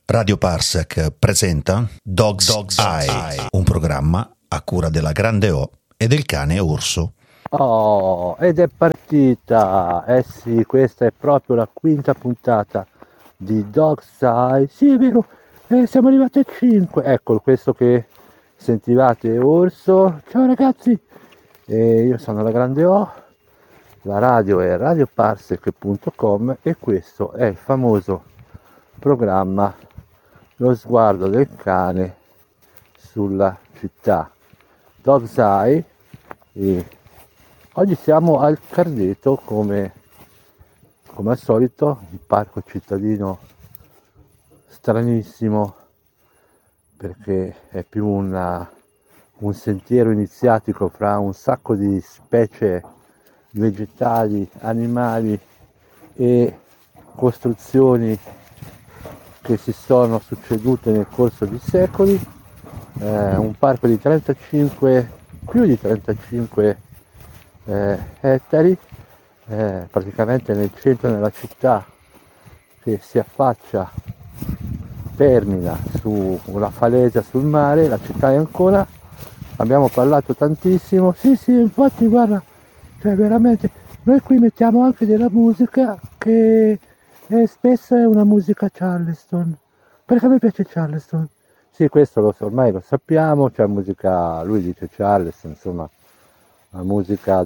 Radio Parsec presenta Dog's Eye, un programma a cura della Grande O e del cane Orso. Oh, ed è partita! Eh sì, questa è proprio la quinta puntata di Dog's Eye. Sì, è vero, siamo arrivati a 5. Ecco, questo che sentivate è Orso. Ciao ragazzi, io sono la Grande O, la radio è radioparsec.com e questo è il famoso programma Lo sguardo del cane sulla città. Dog's Eye. E oggi siamo al Cardeto, come al solito, un parco cittadino stranissimo, perché è più un sentiero iniziatico fra un sacco di specie vegetali, animali e costruzioni che si sono succedute nel corso di secoli. Un parco di più di 35 ettari, praticamente nel centro della città, che si affaccia, termina su una falesia sul mare. La città è ancora, abbiamo parlato tantissimo, sì infatti guarda, cioè veramente noi qui mettiamo anche della musica che spesso è una musica Charleston, perché a me piace Charleston. Sì, questo ormai lo sappiamo, c'è musica, lui dice Charleston, insomma, la musica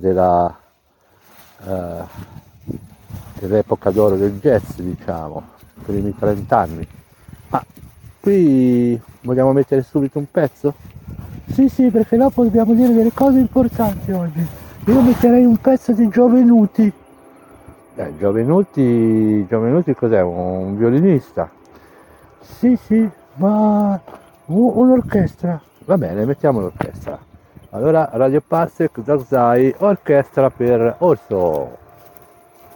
dell'epoca d'oro del jazz, diciamo, primi 30 anni. Ma qui vogliamo mettere subito un pezzo? Sì, perché dopo dobbiamo dire delle cose importanti oggi. Io metterei un pezzo di Giovenuti. Giovenuti cos'è? Un violinista? Sì, ma un'orchestra. Va bene, mettiamo l'orchestra. Allora, Radio Parsec, Dog's Eye, orchestra per Orso.